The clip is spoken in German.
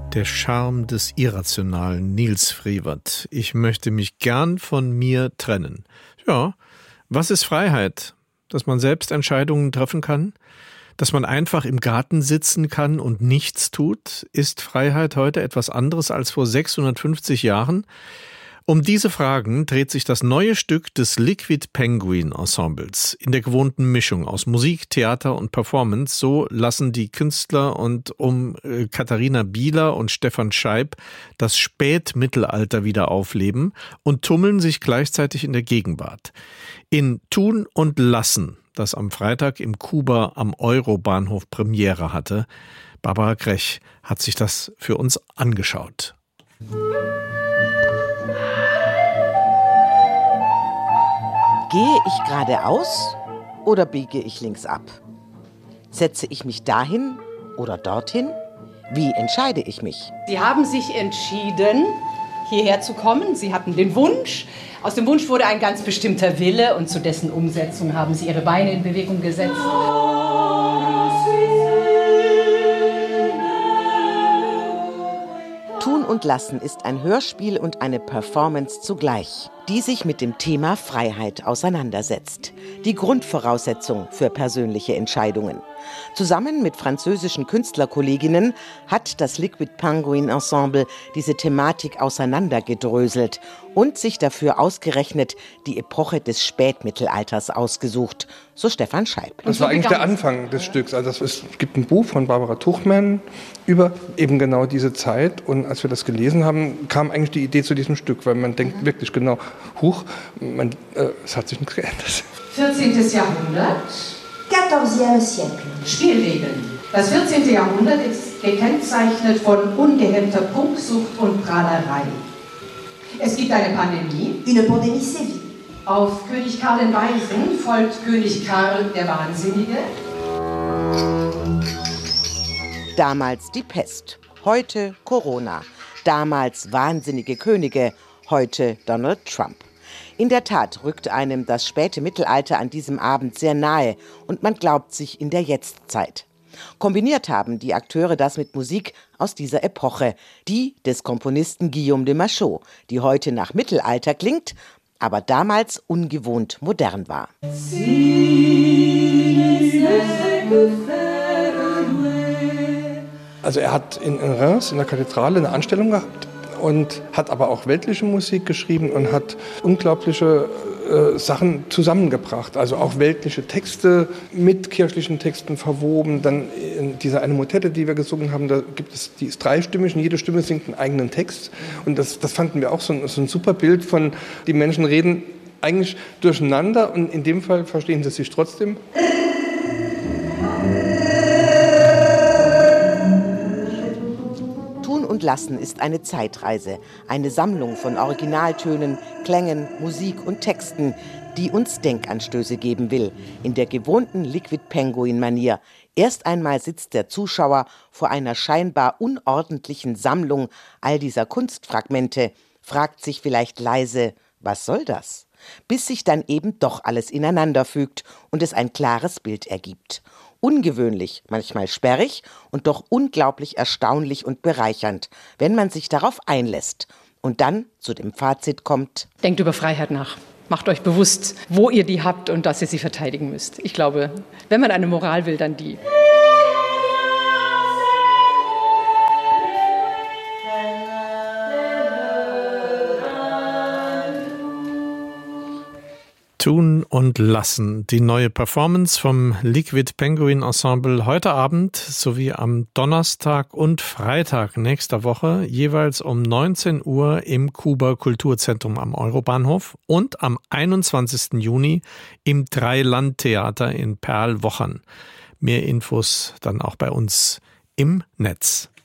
Der Charme des Irrationalen, Nils Frevert. Ich möchte mich gern von mir trennen. Ja, was ist Freiheit? Dass man selbst Entscheidungen treffen kann? Dass man einfach im Garten sitzen kann und nichts tut? Ist Freiheit heute etwas anderes als vor 650 Jahren? Um diese Fragen dreht sich das neue Stück des Liquid Penguin Ensembles. In der gewohnten Mischung aus Musik, Theater und Performance. So lassen die Künstler und um Katharina Bieler und Stefan Scheib das Spätmittelalter wieder aufleben und tummeln sich gleichzeitig in der Gegenwart. In Tun und Lassen, das am Freitag im Kuba am Eurobahnhof Premiere hatte. Barbara Grech hat sich das für uns angeschaut. Gehe ich geradeaus oder biege ich links ab? Setze ich mich dahin oder dorthin? Wie entscheide ich mich? Sie haben sich entschieden, hierher zu kommen. Sie hatten den Wunsch. Aus dem Wunsch wurde ein ganz bestimmter Wille und zu dessen Umsetzung haben Sie Ihre Beine in Bewegung gesetzt. Tun und Lassen ist ein Hörspiel und eine Performance zugleich, die sich mit dem Thema Freiheit auseinandersetzt. Die Grundvoraussetzung für persönliche Entscheidungen. Zusammen mit französischen Künstlerkolleginnen hat das Liquid Penguin Ensemble diese Thematik auseinandergedröselt und sich dafür ausgerechnet die Epoche des Spätmittelalters ausgesucht, so Stefan Scheib. Das war eigentlich der Anfang des Stücks. Also es gibt ein Buch von Barbara Tuchman über eben genau diese Zeit. Und als wir das gelesen haben, kam eigentlich die Idee zu diesem Stück, weil man denkt wirklich genau, es hat sich nichts geändert. 14. Jahrhundert. 14e siècle. Spielregeln. Das 14. Jahrhundert ist gekennzeichnet von ungehemmter Prunksucht und Prahlerei. Es gibt eine Pandemie. Une pandémie sévit. Auf König Karl den Weisen folgt König Karl der Wahnsinnige. Damals die Pest, heute Corona. Damals wahnsinnige Könige, heute Donald Trump. In der Tat rückt einem das späte Mittelalter an diesem Abend sehr nahe und man glaubt sich in der Jetztzeit. Kombiniert haben die Akteure das mit Musik aus dieser Epoche, die des Komponisten Guillaume de Machaut, die heute nach Mittelalter klingt, aber damals ungewohnt modern war. Also er hat in Reims, in der Kathedrale, eine Anstellung gehabt und hat aber auch weltliche Musik geschrieben und hat unglaubliche Sachen zusammengebracht. Also auch weltliche Texte mit kirchlichen Texten verwoben. Dann diese eine Motette, die wir gesungen haben, die ist dreistimmig und jede Stimme singt einen eigenen Text. Und das fanden wir auch so ein super Bild von, die Menschen reden eigentlich durcheinander und in dem Fall verstehen sie sich trotzdem. Tun und Lassen ist eine Zeitreise, eine Sammlung von Originaltönen, Klängen, Musik und Texten, die uns Denkanstöße geben will, in der gewohnten Liquid Penguin-Manier. Erst einmal sitzt der Zuschauer vor einer scheinbar unordentlichen Sammlung all dieser Kunstfragmente, fragt sich vielleicht leise, was soll das? Bis sich dann eben doch alles ineinander fügt und es ein klares Bild ergibt. Ungewöhnlich, manchmal sperrig und doch unglaublich erstaunlich und bereichernd, wenn man sich darauf einlässt und dann zu dem Fazit kommt: Denkt über Freiheit nach. Macht euch bewusst, wo ihr die habt und dass ihr sie verteidigen müsst. Ich glaube, wenn man eine Moral will, dann die. Tun und Lassen, die neue Performance vom Liquid Penguin Ensemble heute Abend sowie am Donnerstag und Freitag nächster Woche jeweils um 19 Uhr im Kuba Kulturzentrum am Eurobahnhof und am 21. Juni im Dreilandtheater in Perl-Wochern. Mehr Infos dann auch bei uns im Netz.